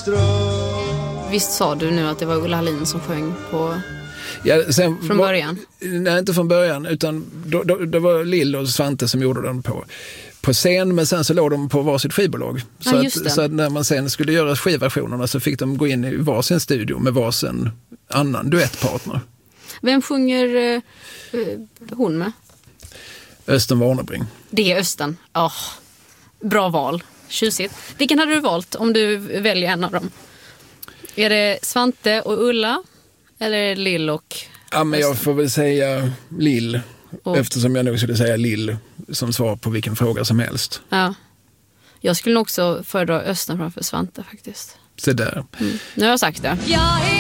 ström. Visst sa du nu att det var Ulla Hallin som sjöng på... Ja, sen från början? Nej, inte från början, utan det var Lill och Svante som gjorde den på scen, men sen så låg de på varsitt skivbolag. Så att när man sen skulle göra skivversionerna så fick de gå in i varsin studio med varsin annan duettpartner. Vem sjunger hon med? Östen Warnerbring. Det är Östen. Bra val. Tjusigt. Vilken hade du valt om du väljer en av dem? Är det Svante och Ulla? Eller är det Lill och Östen? Ja, men jag får väl säga Lill. Eftersom jag nog skulle säga Lill som svar på vilken fråga som helst. Ja. Jag skulle nog också föredra Östen framför Svante faktiskt. Så där. Nu har jag sagt det.